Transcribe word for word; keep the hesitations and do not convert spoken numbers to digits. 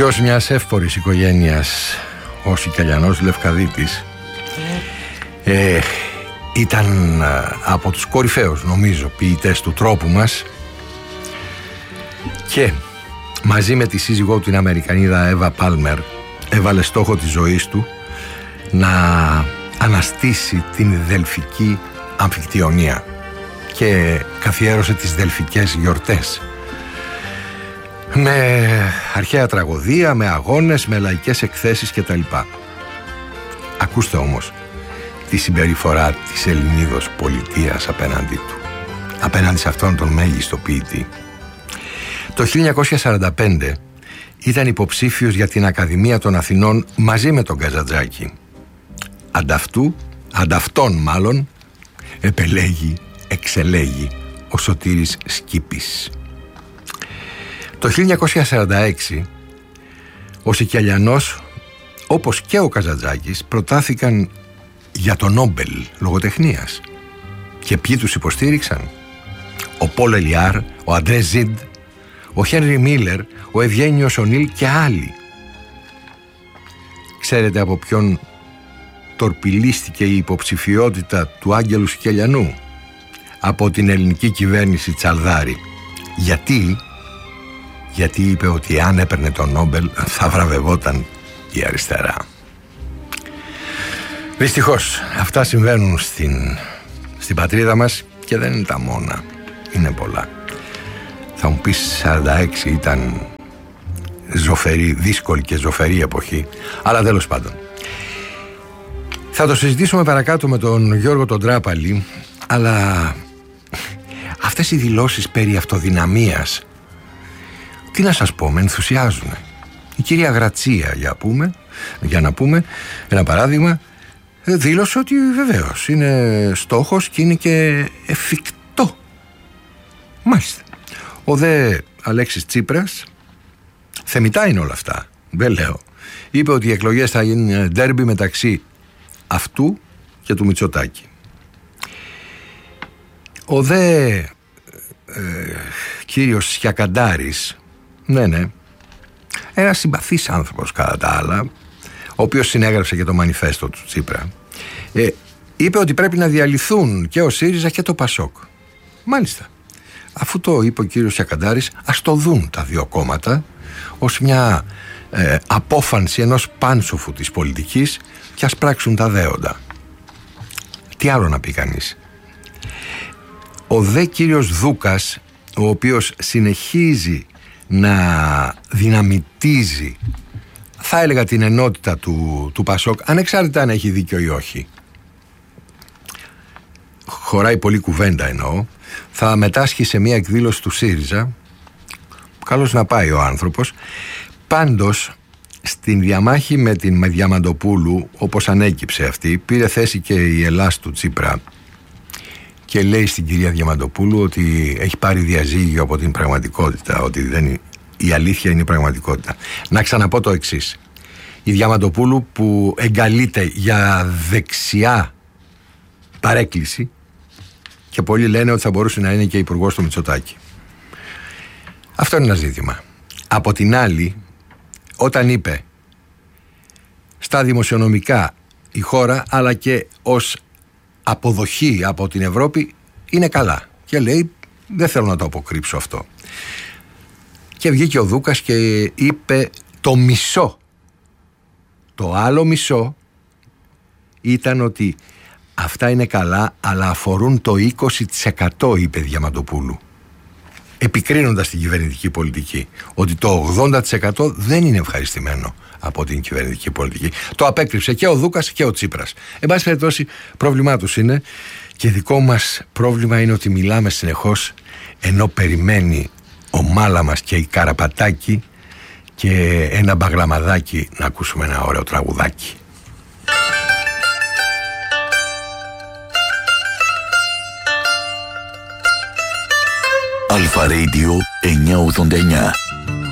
Γιος μιας εύπορης οικογένειας, ο Σικελιανός Λευκαδίτης, ε, ήταν από τους κορυφαίους, νομίζω, ποιητές του τρόπου μας, και μαζί με τη σύζυγό του, την Αμερικανίδα Εύα Πάλμερ, έβαλε στόχο της ζωής του να αναστήσει την δελφική αμφικτιονία και καθιέρωσε τις δελφικές γιορτές με αρχαία τραγωδία, με αγώνες, με λαϊκές εκθέσεις κτλ. Ακούστε όμως τη συμπεριφορά της Ελληνίδος πολιτείας απέναντί του, απέναντι σε αυτόν τον μέγιστο ποιητή. Το χίλια εννιακόσια σαράντα πέντε ήταν υποψήφιος για την Ακαδημία των Αθηνών μαζί με τον Καζαντζάκη. Ανταυτού, ανταυτόν μάλλον, επελέγει, εξελέγει ο Σωτήρης Σκύπης. Το χίλια εννιακόσια σαράντα έξι ο Σικελιανός, όπως και ο Καζαντζάκης, προτάθηκαν για το Νόμπελ λογοτεχνίας. Και ποιοι τους υποστήριξαν? Ο Πολ Ελιάρ, ο Αντρέ Ζιντ, ο Χένρι Μίλερ, ο Ευγένιος Ονίλ και άλλοι. Ξέρετε από ποιον τορπιλίστηκε η υποψηφιότητα του Άγγελου Σικελιανού? Από την ελληνική κυβέρνηση Τσαλδάρη. Γιατί? Γιατί είπε ότι αν έπαιρνε το Νόμπελ θα βραβευόταν η αριστερά. Δυστυχώς αυτά συμβαίνουν στην, στην πατρίδα μας και δεν είναι τα μόνα, είναι πολλά. Θα μου πεις σαράντα έξι ήταν ζωφερή, δύσκολη και ζωφερή εποχή, αλλά τέλος πάντων. Θα το συζητήσουμε παρακάτω με τον Γιώργο τον Τράπαλη, αλλά αυτές οι δηλώσεις περί αυτοδυναμίας, τι να σας πω, με ενθουσιάζουν. Η κυρία Γρατσία, για, πούμε, για να πούμε ένα παράδειγμα, δήλωσε ότι βεβαίως είναι στόχος και είναι και εφικτό. Μάλιστα. Ο δε Αλέξης Τσίπρας, θεμιτά είναι όλα αυτά, δεν λέω, είπε ότι οι εκλογές θα γίνουν ντέρμπι μεταξύ αυτού και του Μητσοτάκη. Ο δε ε, κύριος Σιακαντάρης, ναι ναι, ένας συμπαθής άνθρωπος κατά τα άλλα, ο οποίος συνέγραψε και το μανιφέστο του Τσίπρα, ε, είπε ότι πρέπει να διαλυθούν και ο ΣΥΡΙΖΑ και το ΠΑΣΟΚ. Μάλιστα. Αφού το είπε ο κύριος Σιακαντάρης, ας το δουν τα δύο κόμματα ως μια ε, απόφανση ενός πάνσοφου της πολιτικής και ας πράξουν τα δέοντα. Τι άλλο να πει κανείς? Ο δε κύριος Δούκας, ο οποίος συνεχίζει να δυναμητίζει, θα έλεγα, την ενότητα του, του ΠΑΣΟΚ, ανεξάρτητα αν έχει δίκιο ή όχι, χωράει πολύ κουβέντα εννοώ, θα μετάσχει σε μια εκδήλωση του ΣΥΡΙΖΑ. Καλώς να πάει ο άνθρωπος. Πάντως στην διαμάχη με την με Διαμαντοπούλου, όπως ανέκυψε αυτή, πήρε θέση και η Ελλάς του Τσίπρα και λέει στην κυρία Διαμαντοπούλου ότι έχει πάρει διαζύγιο από την πραγματικότητα, ότι δεν, η αλήθεια είναι η πραγματικότητα. Να ξαναπώ το εξής: η Διαμαντοπούλου, που εγκαλείται για δεξιά παρέκκληση, και πολλοί λένε ότι θα μπορούσε να είναι και υπουργός του Μητσοτάκη. Αυτό είναι ένα ζήτημα. Από την άλλη, όταν είπε στα δημοσιονομικά η χώρα, αλλά και ως αποδοχή από την Ευρώπη είναι καλά, και λέει δεν θέλω να το αποκρύψω αυτό, και βγήκε ο Δούκας και είπε το μισό. Το άλλο μισό ήταν ότι αυτά είναι καλά, αλλά αφορούν το είκοσι τοις εκατό, είπε Διαμαντοπούλου, επικρίνοντας την κυβερνητική πολιτική, ότι το ογδόντα τοις εκατό δεν είναι ευχαριστημένο από την κυβερνητική πολιτική. Το απέκρυψε και ο Δούκας και ο Τσίπρας. Εν πάση περιπτώσει, πρόβλημά τους είναι, και δικό μας πρόβλημα είναι ότι μιλάμε συνεχώς ενώ περιμένει ο Μάλα μας και η Καραπατάκη και ένα μπαγλαμαδάκι να ακούσουμε ένα ωραίο τραγουδάκι. Αλφα Radio εννιακόσια ογδόντα εννιά.